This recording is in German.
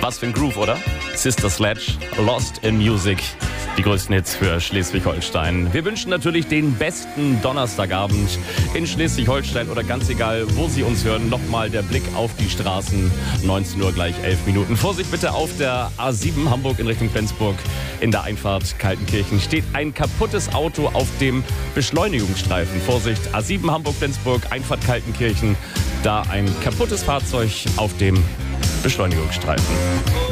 Was für ein Groove, oder? Sister Sledge, Lost in Music. Die größten Hits für Schleswig-Holstein. Wir wünschen natürlich den besten Donnerstagabend in Schleswig-Holstein oder ganz egal, wo Sie uns hören. Nochmal der Blick auf die Straßen. 19 Uhr gleich 11 Minuten. Vorsicht bitte auf der A7 Hamburg in Richtung Flensburg. In der Einfahrt Kaltenkirchen steht ein kaputtes Auto auf dem Beschleunigungsstreifen. Vorsicht, A7 Hamburg-Flensburg, Einfahrt Kaltenkirchen. Da ein kaputtes Fahrzeug auf dem Beschleunigungsstreifen.